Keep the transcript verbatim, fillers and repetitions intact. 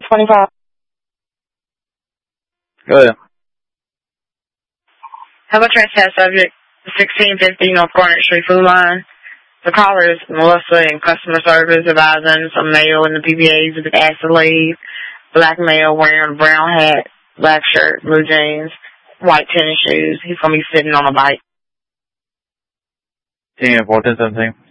twenty-five. Go ahead. Hello, Transtat subject, sixteen fifty North Garnet Street, Food Line. The caller is Melissa in customer service advising some male in the P P As with asked to leave. Black male wearing a brown hat, black shirt, blue jeans, white tennis shoes. He's going to be sitting on a bike. ten fourteen seventeen.